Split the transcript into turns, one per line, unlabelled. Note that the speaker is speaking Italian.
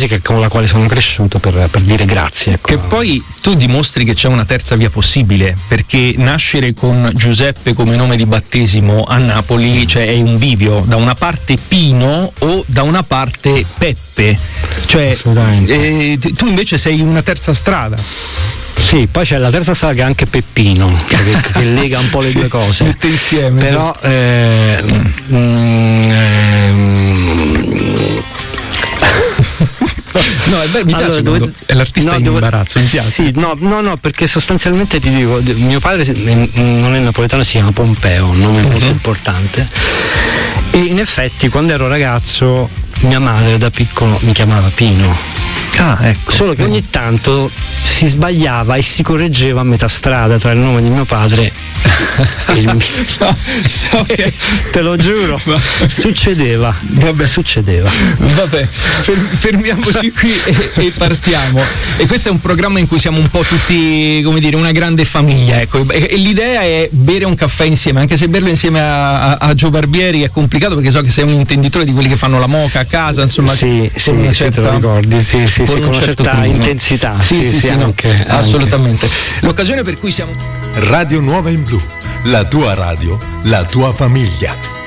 musica con la quale sono cresciuto per dire grazie, ecco.
Che poi tu dimostri che c'è una terza via possibile, perché nascere con Giuseppe come nome di battesimo a Napoli, cioè è un bivio, da una parte Pino o da una parte Peppe, cioè tu invece sei una terza strada.
Sì, poi c'è la terza strada che è anche Peppino, che lega un po' le due cose.
Mette insieme.
Però
no, mi piace allora, è l'artista in imbarazzo, mi piace.
Sì, no, perché sostanzialmente ti dico, mio padre non è napoletano, si chiama Pompeo, un nome molto importante, e in effetti quando ero ragazzo mia madre da piccolo mi chiamava Pino.
Ah, ecco.
Solo che ogni tanto si sbagliava e si correggeva a metà strada tra il nome di mio padre e il mio.
Okay.
Te lo giuro, succedeva. Vabbè.
Fermiamoci qui e partiamo. E questo è un programma in cui siamo un po' tutti, come dire, una grande famiglia, ecco. E l'idea è bere un caffè insieme, anche se berlo insieme a Gio Barbieri è complicato, perché so che sei un intenditore di quelli che fanno la moka a casa, insomma.
Sì, te lo ricordi, sì, con una certa
turismo.
Intensità.
Sì,
anche.
Assolutamente. L'occasione per cui siamo
Radio Nuova in Blu, la tua radio, la tua famiglia.